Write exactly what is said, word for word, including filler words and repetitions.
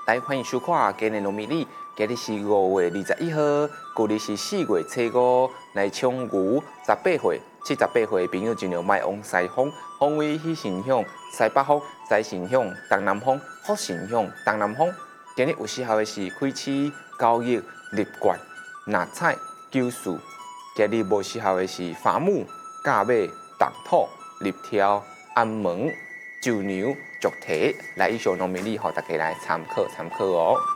来欢迎收看今日农民历，今日是五月二十一号，旧历是四月初五，来冲牛十八岁、七十八岁的朋友尽量卖往西方，方位喜神向西北方，财神向东南方，福神向东南方。今日有适合的是开市、交易、立冠、纳彩、九事。今日无适合的是伐木、驾马、动土、立挑、安门、就牛、足蹄。来以上农民历，互大家来参考参考哦。